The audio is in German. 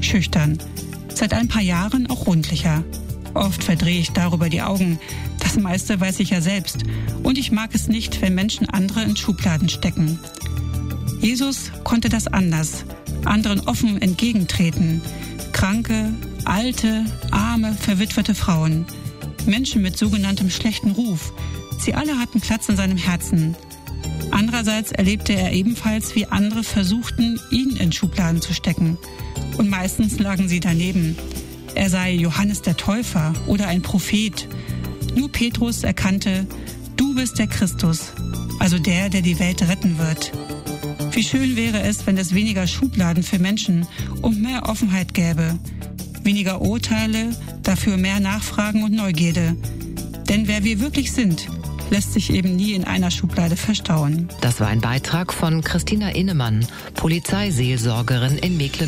schüchtern. Seit ein paar Jahren auch rundlicher. Oft verdrehe ich darüber die Augen. Das meiste weiß ich ja selbst. Und ich mag es nicht, wenn Menschen andere in Schubladen stecken. Jesus konnte das anders. Anderen offen entgegentreten. Kranke, alte, arme, verwitwete Frauen. Menschen mit sogenanntem schlechten Ruf. Sie alle hatten Platz in seinem Herzen. Andererseits erlebte er ebenfalls, wie andere versuchten, ihn in Schubladen zu stecken. Und meistens lagen sie daneben. Er sei Johannes der Täufer oder ein Prophet. Nur Petrus erkannte, du bist der Christus, also der die Welt retten wird. Wie schön wäre es, wenn es weniger Schubladen für Menschen und mehr Offenheit gäbe. Weniger Urteile, dafür mehr Nachfragen und Neugierde. Denn wer wir wirklich sind, lässt sich eben nie in einer Schublade verstauen. Das war ein Beitrag von Christina Innemann, Polizeiseelsorgerin in Mecklenburg.